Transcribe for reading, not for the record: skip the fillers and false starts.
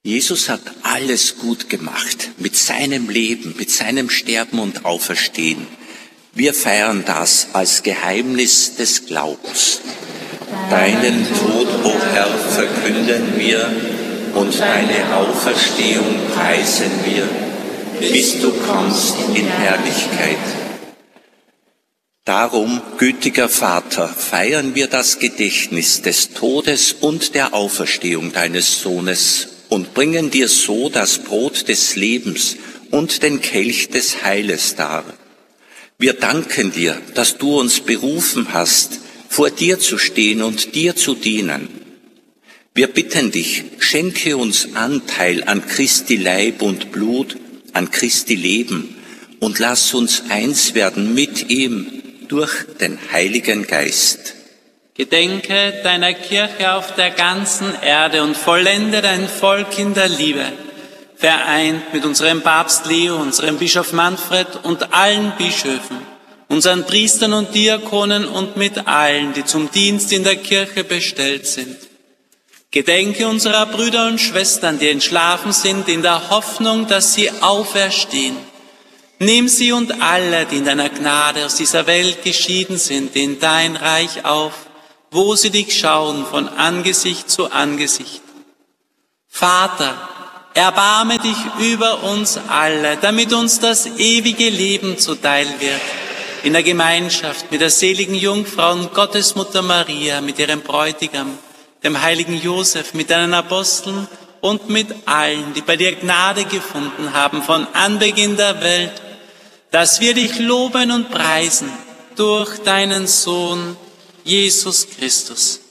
Jesus hat alles gut gemacht mit seinem Leben, mit seinem Sterben und Auferstehen. Wir feiern das als Geheimnis des Glaubens. Deinen Tod, o Herr, verkünden wir und deine Auferstehung preisen wir, bis du kommst in Herrlichkeit. Darum, gütiger Vater, feiern wir das Gedächtnis des Todes und der Auferstehung deines Sohnes und bringen dir so das Brot des Lebens und den Kelch des Heiles dar. Wir danken dir, dass du uns berufen hast, vor dir zu stehen und dir zu dienen. Wir bitten dich, schenke uns Anteil an Christi Leib und Blut, an Christi Leben und lass uns eins werden mit ihm durch den Heiligen Geist. Gedenke deiner Kirche auf der ganzen Erde und vollende dein Volk in der Liebe, vereint mit unserem Papst Leo, unserem Bischof Manfred und allen Bischöfen, unseren Priestern und Diakonen und mit allen, die zum Dienst in der Kirche bestellt sind. Gedenke unserer Brüder und Schwestern, die entschlafen sind, in der Hoffnung, dass sie auferstehen. Nimm sie und alle, die in deiner Gnade aus dieser Welt geschieden sind, in dein Reich auf, wo sie dich schauen von Angesicht zu Angesicht. Vater, erbarme dich über uns alle, damit uns das ewige Leben zuteil wird, in der Gemeinschaft mit der seligen Jungfrau und Gottesmutter Maria, mit ihrem Bräutigam, dem heiligen Josef, mit deinen Aposteln und mit allen, die bei dir Gnade gefunden haben von Anbeginn der Welt, dass wir dich loben und preisen durch deinen Sohn, Jesus Christus.